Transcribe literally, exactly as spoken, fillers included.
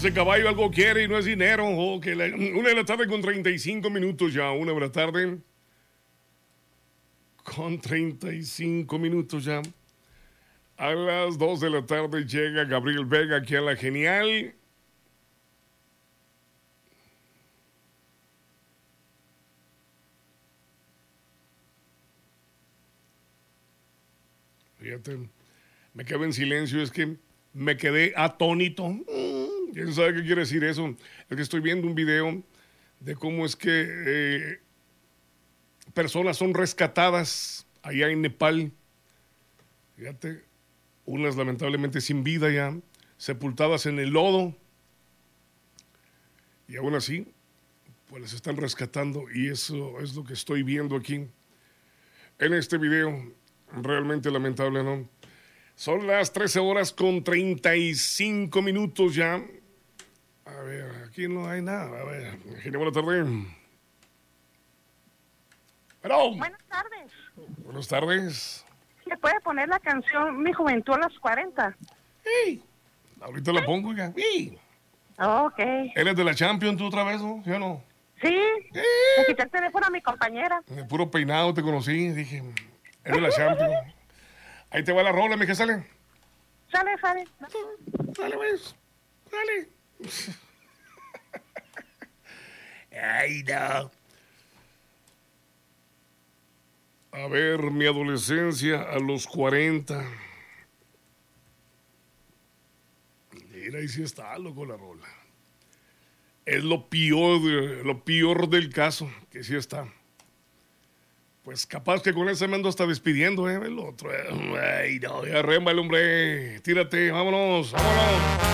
Ese caballo algo quiere y no es dinero. Oh, que la, una de la tarde con treinta y cinco minutos ya. Una de la tarde con treinta y cinco minutos ya. A las dos de la tarde llega Gabriel Vega aquí a La Genial. Fíjate, me quedo en silencio, es que me quedé atónito. ¿Quién sabe qué quiere decir eso? Es que estoy viendo un video de cómo es que eh, personas son rescatadas allá en Nepal. Fíjate, unas lamentablemente sin vida ya, sepultadas en el lodo. Y aún así, pues las están rescatando y eso es lo que estoy viendo aquí en este video. Realmente lamentable, ¿no? Son las trece horas con treinta y cinco minutos ya. A ver, aquí no hay nada. A ver, buenas tardes. Pero, buenas tardes. Buenas tardes. ¿Le puede poner la canción Mi Juventud a los cuarenta? Sí. Ahorita la pongo ya. Sí. Ok. ¿Eres de la Champions tú otra vez, no? ¿Sí o no? Sí. Sí. Le quité el teléfono a mi compañera. De puro peinado te conocí. Dije, eres de la Champions. Ahí te va la rola, mija, sale. Sale, sale. Sale, pues. Sale. Ay, no. A ver, mi adolescencia a los cuarenta. Mira, ahí sí está, loco, la rola. Es lo peor, de, lo peor del caso, que sí está. Pues capaz que con ese me ando hasta despidiendo, ¿eh? El otro. Ay, no, ya rémbale, hombre. Tírate, vámonos, vámonos.